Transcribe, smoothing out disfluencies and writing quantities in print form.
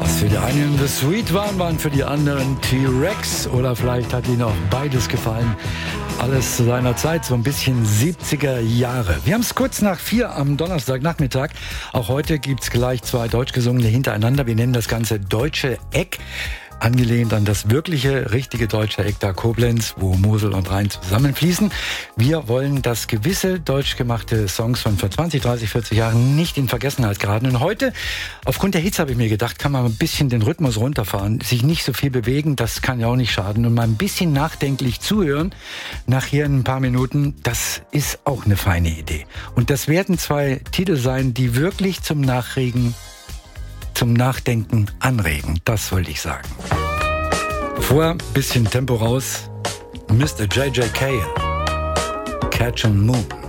Für die einen The Sweet waren für die anderen T-Rex oder vielleicht hat Ihnen auch beides gefallen. Alles zu seiner Zeit, so ein bisschen 70er Jahre. Wir haben es kurz nach 4 am Donnerstagnachmittag. Auch heute gibt's gleich 2 deutsch gesungene hintereinander. Wir nennen das Ganze Deutsche Eck. Angelehnt an das wirkliche, richtige deutsche Eck da Koblenz, wo Mosel und Rhein zusammenfließen. Wir wollen, dass gewisse deutsch gemachte Songs von vor 20, 30, 40 Jahren nicht in Vergessenheit geraten. Und heute, aufgrund der Hitze habe ich mir gedacht, kann man ein bisschen den Rhythmus runterfahren, sich nicht so viel bewegen, das kann ja auch nicht schaden. Und mal ein bisschen nachdenklich zuhören, nachher in ein paar Minuten, das ist auch eine feine Idee. Und das werden 2 Titel sein, die wirklich zum Nachdenken anregen, das wollte ich sagen. Vorher ein bisschen Tempo raus. Mr. J.J. Cale, Catch and Moon.